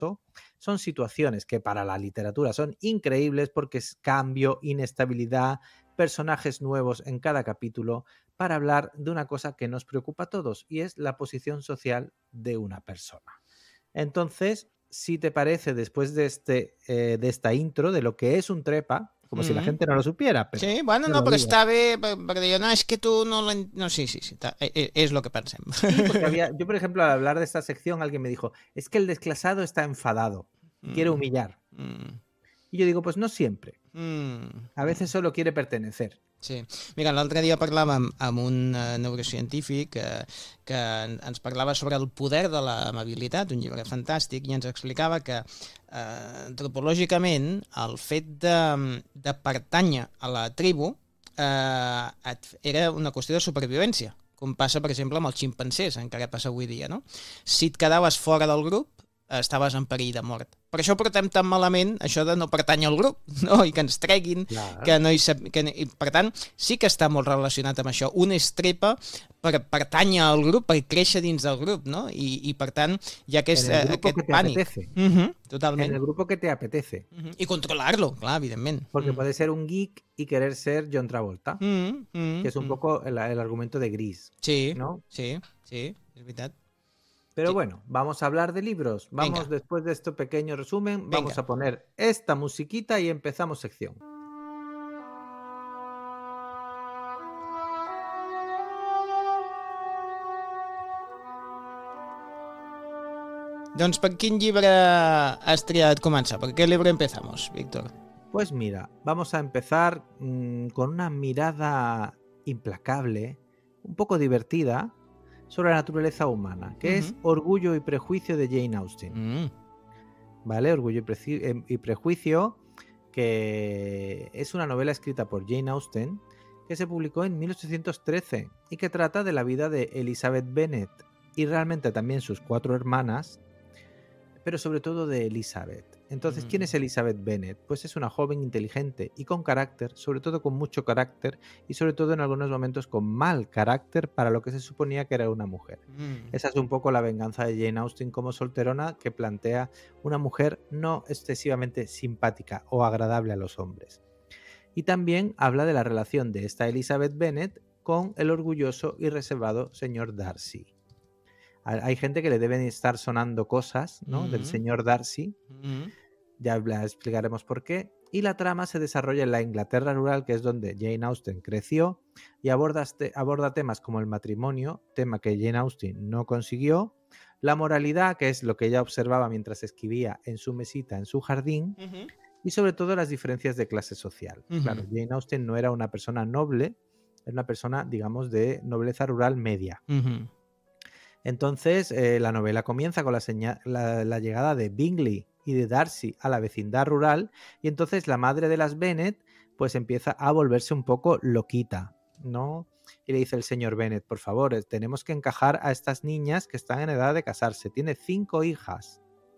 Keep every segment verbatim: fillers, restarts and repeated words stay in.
corto, son situaciones que para la literatura son increíbles porque es cambio, inestabilidad, personajes nuevos en cada capítulo para hablar de una cosa que nos preocupa a todos y es la posición social de una persona. Entonces, si te parece, después de, este, eh, de esta intro de lo que es un trepa, como si la Mm. gente no lo supiera, pero Sí, bueno, yo no, lo però digo. està bé, per- perquè jo, no, és que tu no l'en... No, sí, sí, sí, ta- eh, eh, és el que pensem. Sí, porque había, yo por ejemplo, al hablar de esta sección, alguien me dijo, es que el desclasado está enfadado y quiere Mm, humillar. mm, Y yo digo, pues no siempre. mm, A veces mm. solo quiere pertenecer. Sí. Mira, l'altre dia parlàvem amb un uh, neurocientífic que, que en- ens parlava sobre el poder de l'amabilitat, un llibre fantàstic, i ens explicava que uh, antropològicament el fet de, de pertànyer a la tribu uh, et, era una qüestió de supervivència, com passa, per exemple, amb els ximpancers, encara passa avui dia, no? Si et quedaves fora del grup, estaves en perill de mort. Per això portem tan malament això de no pertànyer al grup, no? I que ens treguin, Claro. que no hi sap... Que, i, per tant, sí que està molt relacionat amb això. Un es trepa per pertànyer al grup, per créixer dins del grup, no? I, i per tant, hi ha aquest, En el eh, grupo aquest que te pànic. apetece. Uh -huh, En totalment. el grupo que te apetece. Uh -huh. I controlar-lo, clar, evidentment. Porque Mm. puede ser un geek y querer ser John Travolta, Mm, mm, que es un mm. poco el, el argumento de Gris, Sí, ¿no? sí, sí, és veritat. Pero Sí. bueno, vamos a hablar de libros. Vamos, Venga. después de este pequeño resumen, vamos Venga. a poner esta musiquita y empezamos sección. Doncs per quin llibre has triat començar? ¿Per qué libro empezamos, Víctor? Pues mira, vamos a empezar mmm, con una mirada implacable, un poco divertida, sobre la naturaleza humana, que Ujú. es Orgullo y Prejuicio de Jane Austen. Mm. ¿Vale? Orgullo y, Preci- eh, y Prejuicio, que es una novela escrita por Jane Austen, que se publicó en mil ochocientos trece y que trata de la vida de Elizabeth Bennet y realmente también sus cuatro hermanas, pero sobre todo de Elizabeth. Entonces, ¿quién es Elizabeth Bennet? Pues es una joven inteligente y con carácter, sobre todo con mucho carácter y sobre todo en algunos momentos con mal carácter para lo que se suponía que era una mujer. Mm. Esa es un poco la venganza de Jane Austen como solterona, que plantea una mujer no excesivamente simpática o agradable a los hombres. Y también habla de la relación de esta Elizabeth Bennet con el orgulloso y reservado señor Darcy. Hay gente que le deben estar sonando cosas, ¿no? Mm. Del señor Darcy. Mm. Ya la explicaremos por qué. Y la trama se desarrolla en la Inglaterra rural, que es donde Jane Austen creció, y aborda, este, aborda temas como el matrimonio, tema que Jane Austen no consiguió, la moralidad, que es lo que ella observaba mientras escribía en su mesita, en su jardín, Ujú. y sobre todo las diferencias de clase social. Ujú. Claro, Jane Austen no era una persona noble, era una persona, digamos, de nobleza rural media. Ujú. Entonces, eh, la novela comienza con la, seña- la, la llegada de Bingley y de Darcy a la vecindad rural, y entonces la madre de las Bennet pues empieza a volverse un poco loquita, ¿no? Y le dice el señor Bennet, por favor, eh, tenemos que encajar a estas niñas que están en edad de casarse. Tiene cinco hijas.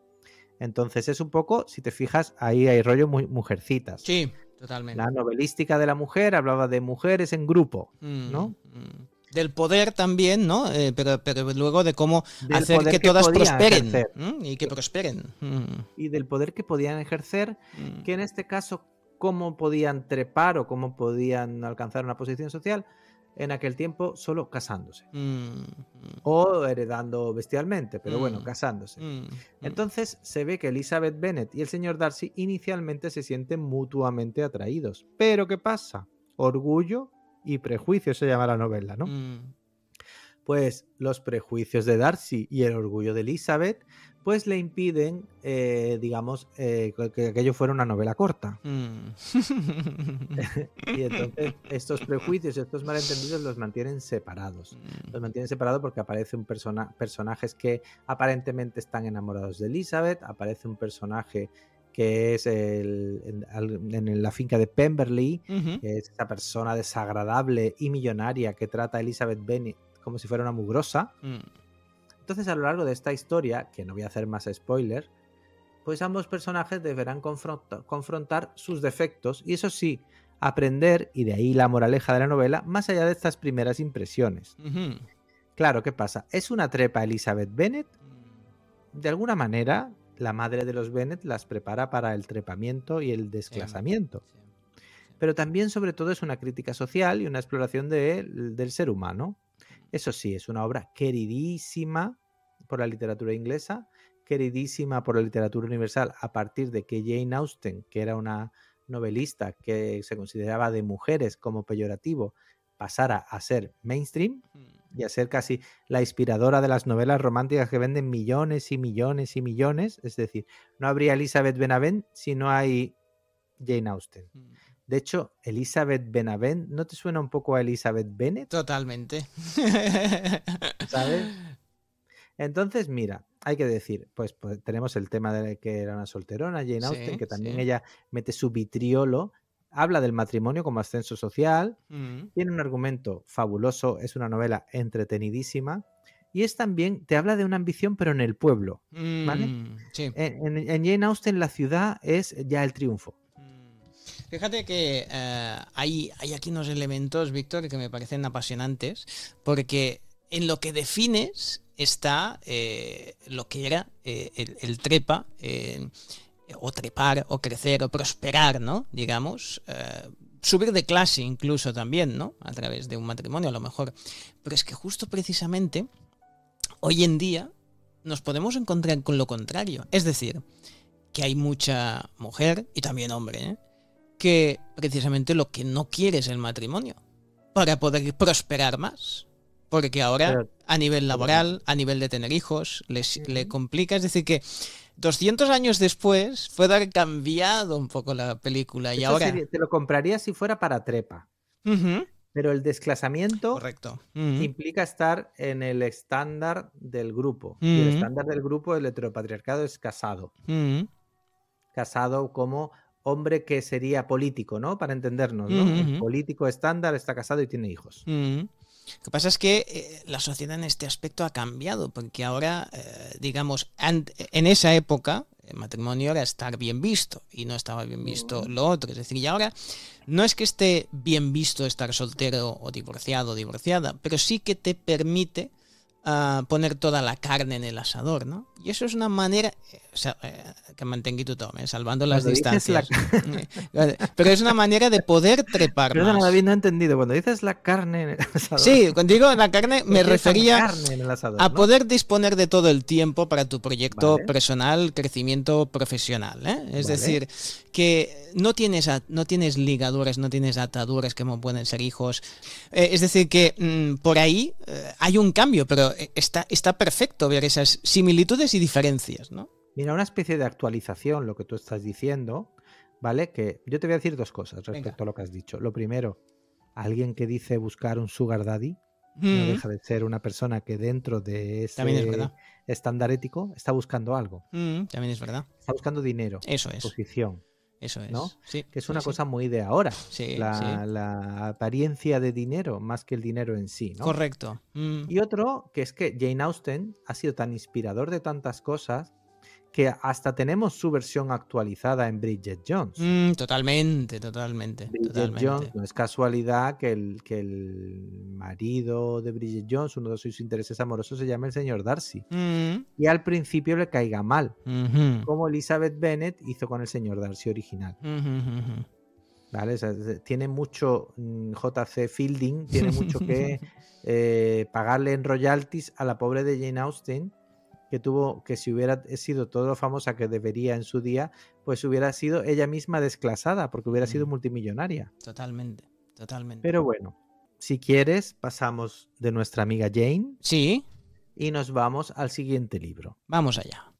Entonces es un poco, si te fijas, ahí hay rollo muy mujercitas. Sí, totalment. La novelística de la mujer hablaba de mujeres en grupo, Mm, ¿no? mm. Del poder también, ¿no? Eh, pero, pero luego de cómo Del hacer poder que que todas podían prosperen. ejercer. ¿Mm? Y que prosperen. Mm, Y del poder que podían ejercer, mm. que en este caso, cómo podían trepar o cómo podían alcanzar una posición social, en aquel tiempo solo casándose. Mm, mm. O heredando bestialmente, pero bueno, Mm. casándose. Mm, mm. Entonces se ve que Elizabeth Bennet y el señor Darcy inicialmente se sienten mutuamente atraídos. Pero ¿qué pasa? Orgullo y prejuicio se llama la novela, ¿no? Mm. Pues los prejuicios de Darcy y el orgullo de Elizabeth pues le impiden, eh, digamos, eh, que aquello fuera una novela corta. Mm. Y entonces estos prejuicios y estos malentendidos los mantienen separados. Los mantienen separados porque aparece un persona, personajes que aparentemente están enamorados de Elizabeth, aparece un personaje que es el, en, en la finca de Pemberley, Ujú. que es esa persona desagradable y millonaria que trata a Elizabeth Bennet como si fuera una mugrosa. Mm. Entonces, a lo largo de esta historia, que no voy a hacer más spoiler, pues ambos personajes deberán confrontar, confrontar sus defectos y eso sí, aprender, y de ahí la moraleja de la novela, más allá de estas primeras impresiones. Ujú. Claro, ¿qué pasa? ¿Es una trepa Elizabeth Bennet? De alguna manera, la madre de los Bennet las prepara para el trepamiento y el desclasamiento. Sí, sí. Pero también, sobre todo, es una crítica social y una exploración de, del ser humano. Eso sí, es una obra queridísima por la literatura inglesa, queridísima por la literatura universal a partir de que Jane Austen, que era una novelista que se consideraba de mujeres como peyorativo, pasara a ser mainstream y a ser casi la inspiradora de las novelas románticas que venden millones y millones y millones. Es decir, no habría Elizabeth Benavent si no hay Jane Austen. De hecho, Elizabeth Benavent, ¿no te suena un poco a Elizabeth Bennet? Totalmente. ¿Sabes? Entonces, mira, hay que decir, pues, pues tenemos el tema de que era una solterona, Jane Austen, Sí, que también sí. ella mete su vitriolo, habla del matrimonio como ascenso social, Mm. tiene un argumento fabuloso, es una novela entretenidísima y es también, te habla de una ambición pero en el pueblo, ¿vale? Mm, sí. En, en- en Jane Austen la ciudad es ya el triunfo. Fíjate que eh, hay, hay aquí unos elementos, Víctor, que me parecen apasionantes, porque en lo que defines está eh, lo que era eh, el, el trepa, eh, o trepar, o crecer, o prosperar, ¿no? Digamos, eh, subir de clase incluso también, ¿no? A través de un matrimonio a lo mejor. Pero es que justo precisamente hoy en día nos podemos encontrar con lo contrario. Es decir, que hay mucha mujer, y también hombre, ¿eh? que precisamente lo que no quiere es el matrimonio para poder prosperar más. Porque ahora, Pero- a nivel laboral, a nivel de tener hijos, les, Ujú. le complica. Es decir, que doscientos años después puede haber cambiado un poco la película. Y Eso ahora... sería- te lo compraría si fuera para trepa, Ujú, pero el desclasamiento correcto. Ujú, implica estar en el estándar del grupo. Y el ujú, estándar del grupo del heteropatriarcado es casado. ujú, Casado como hombre que sería político, ¿no? Para entendernos, ¿no? ujú, El ujú. político estándar está casado y tiene hijos. Mm. Lo que pasa es que eh, la sociedad en este aspecto ha cambiado, porque ahora, eh, digamos, ant- en esa época, el matrimonio era estar bien visto y no estaba bien visto lo otro. Es decir, y ahora no es que esté bien visto estar soltero o divorciado o divorciada, pero sí que te permite ah, poner toda la carne en el asador, ¿no? Y eso es una manera, eh, o sea, eh, que mantengui tothom, eh, salvando las Cuando dices la- distancias. Eh, Pero es una manera de poder trepar Perdona, más. David, no he entendido. Cuando dices la carne en el asador. Sí, cuando digo la carne me ¿qué es esa refería carne en el asador, a ¿no? poder disponer de todo el tiempo para tu proyecto Vale. personal, crecimiento profesional, ¿eh? Es Vale. decir, que no tienes, a- no tienes ligaduras, no tienes ataduras como pueden ser hijos. Eh, es decir, que mm, por ahí eh, hay un cambio, pero eh, está, está perfecto ver esas similitudes y diferencias, ¿no? Mira, una especie de actualización, lo que tú estás diciendo, ¿vale? Que yo te voy a decir dos cosas respecto Venga. a lo que has dicho. Lo primero, alguien que dice buscar un sugar daddy no Mm, deja de ser una persona que dentro de También es ese verdad. estándar ético está buscando algo. Mm, También es verdad. Está buscando dinero, Eso es. posición, Eso es. ¿no? Sí, Que es sí, una sí. cosa muy de ahora. Sí, la, sí. la apariencia de dinero más que el dinero en sí, ¿no? Correcto. Mm. Y otro, que es que Jane Austen ha sido tan inspirador de tantas cosas que hasta tenemos su versión actualizada en Bridget Jones. Mm, totalmente, totalmente, Bridget totalmente. Jones, no es casualidad que el, que el marido de Bridget Jones, uno de sus intereses amorosos, se llame el señor Darcy. Mm, Y al principio le caiga mal, ujú, como Elizabeth Bennet hizo con el señor Darcy original. ujú, ujú. ¿Vale? O sea, tiene mucho mm, J C Fielding, tiene mucho que eh, pagarle en royalties a la pobre de Jane Austen, que tuvo que si hubiera sido todo lo famosa que debería en su día, pues hubiera sido ella misma desclasada, porque hubiera sido Mm. multimillonaria. Totalmente, totalmente. Pero bueno, si quieres, pasamos de nuestra amiga Jane Sí, y nos vamos al siguiente libro. vamos allá.